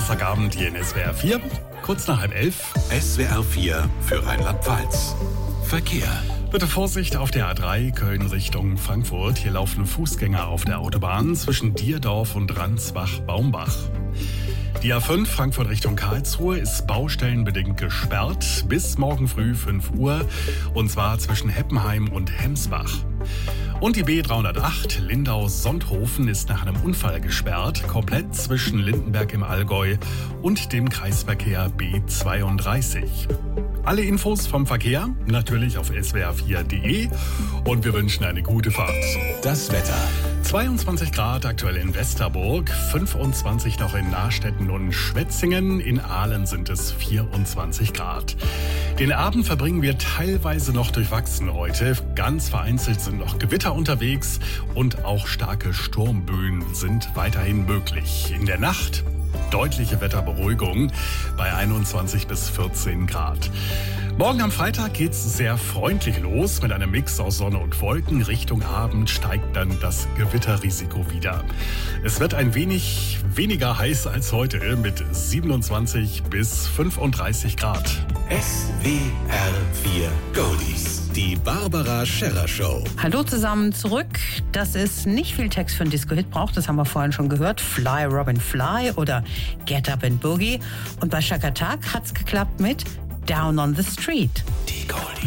Donnerstagabend hier in SWR 4, kurz nach 10:30. SWR 4 für Rheinland-Pfalz. Verkehr. Bitte Vorsicht auf der A3 Köln Richtung Frankfurt. Hier laufen Fußgänger auf der Autobahn zwischen Dierdorf und Ransbach-Baumbach. Die A5 Frankfurt Richtung Karlsruhe ist baustellenbedingt gesperrt bis morgen früh 5 Uhr und zwar zwischen Heppenheim und Hemsbach. Und die B308 Lindau-Sonthofen ist nach einem Unfall gesperrt, komplett zwischen Lindenberg im Allgäu und dem Kreisverkehr B32. Alle Infos vom Verkehr natürlich auf swr4.de und wir wünschen eine gute Fahrt. Das Wetter. 22 Grad aktuell in Westerburg, 25 noch in Nahstetten und Schwetzingen, in Aalen sind es 24 Grad. Den Abend verbringen wir teilweise noch durchwachsen heute. Ganz vereinzelt sind noch Gewitter unterwegs und auch starke Sturmböen sind weiterhin möglich. In der Nacht deutliche Wetterberuhigung bei 21 bis 14 Grad. Morgen am Freitag geht's sehr freundlich los mit einem Mix aus Sonne und Wolken. Richtung Abend steigt dann das Gewitterrisiko wieder. Es wird ein wenig weniger heiß als heute mit 27 bis 35 Grad. SWR 4 Goldies. Die Barbara Scherrer Show. Hallo zusammen zurück. Das ist nicht viel Text für einen Disco-Hit braucht, das haben wir vorhin schon gehört. Fly, Robin, Fly oder Get Up and Boogie. Und bei Chaka Tak hat's geklappt mit Down on the Street. Die Goldies.